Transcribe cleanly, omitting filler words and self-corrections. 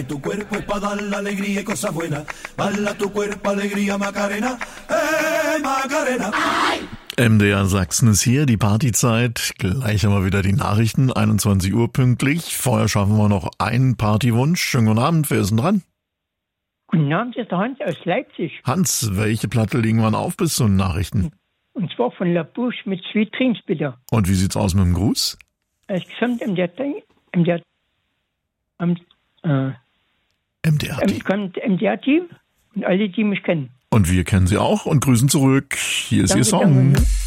Tu cuerpo es para dar la alegría y cosas buenas. Bala tu cuerpo, alegría, Macarena. Macarena. MDR Sachsen ist hier, die Partyzeit. Gleich haben wir wieder die Nachrichten, 21 Uhr pünktlich. Vorher schaffen wir noch einen Partywunsch. Schönen guten Abend, wer ist denn dran? Guten Abend, hier ist der Hans aus Leipzig. Hans, welche Platte legen wir auf bis zu den Nachrichten? Und zwar von La Bouche mit Sweet Dreams, bitte. Und wie sieht's aus mit dem Gruß? Insgesamt MDR-Team und alle, die mich kennen. Und wir kennen Sie auch und grüßen zurück. Hier ist Ihr Song. Danke.